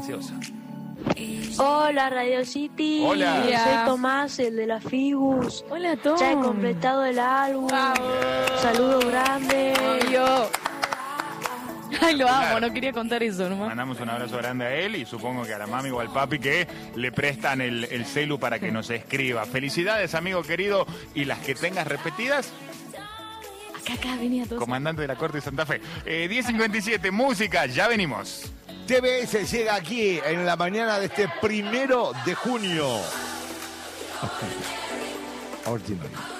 gaseosa. Hola Radio City. Hola. Soy Tomás, el de la Fibus. Hola, Tom. Ya he completado el álbum. Saludo grande. Yo. Ay, lo amo, Claro. no quería contar eso nomás. Mandamos un abrazo grande a él y supongo que a la mami o al papi que le prestan el celu para que nos escriba. Felicidades, amigo querido, y las que tengas repetidas, Acá venía todo. comandante de la Corte de Santa Fe. 10:57, música, ya venimos. TBS llega aquí en la mañana de este 1 de junio. Ordinary.